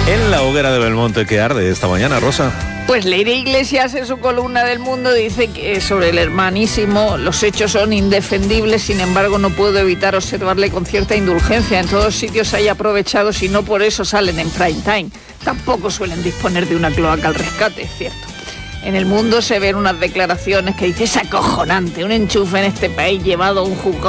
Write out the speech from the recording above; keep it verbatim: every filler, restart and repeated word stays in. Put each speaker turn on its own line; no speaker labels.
En la hoguera de Belmonte que arde esta mañana, Rosa.
Pues Leire Iglesias en su columna del Mundo dice que sobre el hermanísimo los hechos son indefendibles, sin embargo no puedo evitar observarle con cierta indulgencia. En todos sitios hay aprovechados y no por eso salen en prime time. Tampoco suelen disponer de una cloaca al rescate, es cierto. En el Mundo se ven unas declaraciones que dice: es acojonante, un enchufe en este país llevado a un juzgado